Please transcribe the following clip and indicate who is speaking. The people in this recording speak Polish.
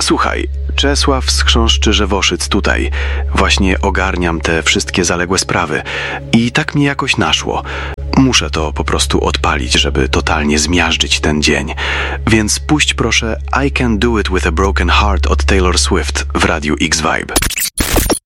Speaker 1: Słuchaj, Czesław z Chrząszczy-Żewoszyc tutaj. Właśnie ogarniam te wszystkie zaległe sprawy. I tak mi jakoś naszło. Muszę to po prostu odpalić, żeby totalnie zmiażdżyć ten dzień. Więc puść proszę I Can Do It With A Broken Heart od Taylor Swift w Radiu X-Vibe.